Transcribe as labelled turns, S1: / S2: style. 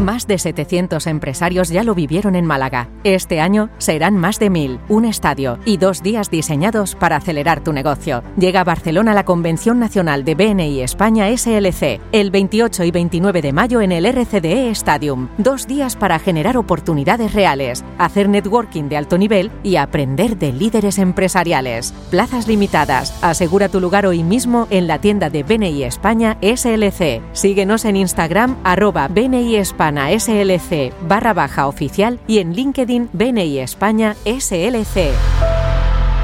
S1: Más de 700 empresarios ya lo vivieron en Málaga. Este año serán más de 1000, un estadio y 2 días diseñados para acelerar tu negocio. Llega a Barcelona la Convención Nacional de BNI España SLC, el 28 y 29 de mayo en el RCDE Stadium. 2 días para generar oportunidades reales, hacer networking de alto nivel y aprender de líderes empresariales. Plazas limitadas. Asegura tu lugar hoy mismo en la tienda de BNI España SLC. Síguenos en Instagram @BNI España SLC _oficial y en LinkedIn BNI España SLC.